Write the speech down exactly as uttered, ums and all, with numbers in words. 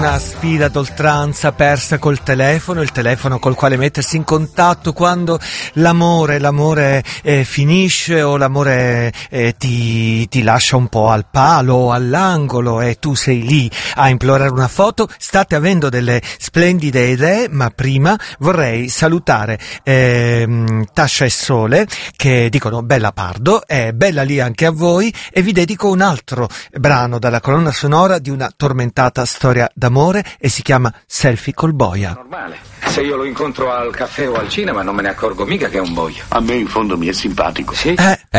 una sfida d'oltranza persa col telefono, il telefono col quale mettersi in contatto quando l'amore, l'amore eh, finisce o l'amore eh, ti, ti lascia un po' al palo o all'angolo e tu sei lì a implorare una foto. State avendo delle splendide idee, ma prima vorrei salutare eh, Tascia e Sole che dicono bella Pardo, è bella lì anche a voi, e vi dedico un altro brano dalla colonna sonora di una tormentata storia d'amore e si chiama Selfie col boia. Normale, se io lo incontro al caffè o al cinema non me ne accorgo mica che è un boia. A me in fondo mi è simpatico. Sì? Eh,